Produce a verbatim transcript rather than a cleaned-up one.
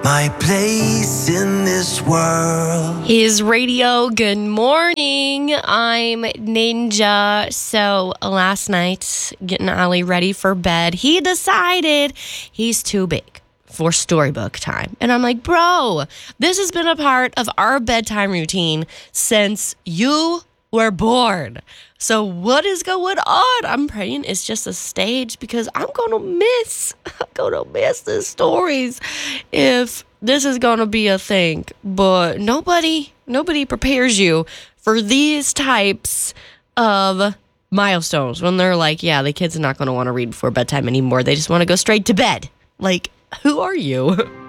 my place in this world. His radio, good morning. I'm Ninja. So last night, getting Ollie ready for bed, he decided he's too big for storybook time. And I'm like, bro, this has been a part of our bedtime routine since you were born. So what is going on? I'm praying it's just a stage because I'm going to miss, I'm going to miss the stories if this is going to be a thing. But nobody, nobody prepares you for these types of milestones when they're like, yeah, the kid's not going to want to read before bedtime anymore. They just want to go straight to bed. Like, who are you?